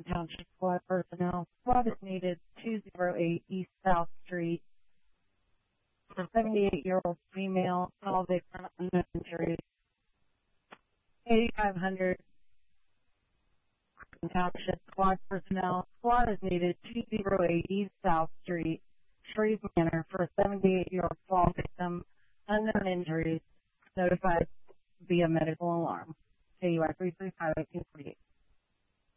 Township Squad personnel. Squad is needed 208 East South Street for 78-year-old female, all victim unknown injuries. 8500 Township Squad personnel. Squad is needed 208 East South Street, Shreve Manor for a 78-year-old fall victim, unknown injuries, notified via medical alarm. KUI 335 1848.